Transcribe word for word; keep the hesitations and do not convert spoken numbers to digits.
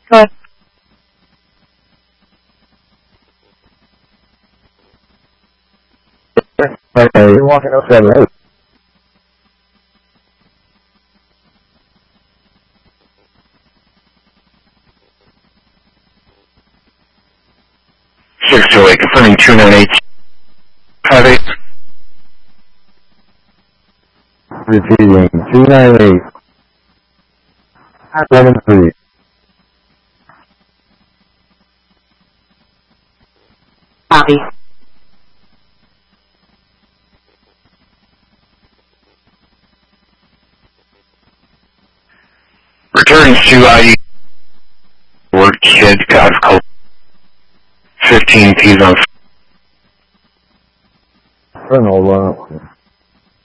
Good. Okay, you're walking up that road. six two eight, confirming two nine eight five eight. Repeating, two nine eight. seven three. Copy. Returning to I D. Word kid, God's code. fifteen P's on. Colonel, uh,